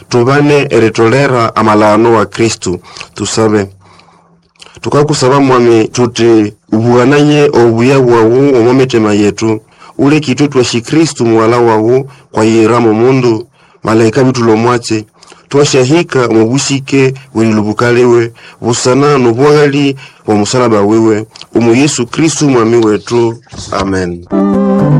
tubane eritolera amalano wa Kristu. Tusabe. Tukakusaba mwami tuti ubugananye obuya bwawu omumitima yetu ule kitu twashi Kristu mwala wawu kwa yiramo mundu malaika bitulomwate twashahika mubusike wililubukalewe busana nubwali wa musalaba wewe umu Yesu Kristu mwami wetu. Amen.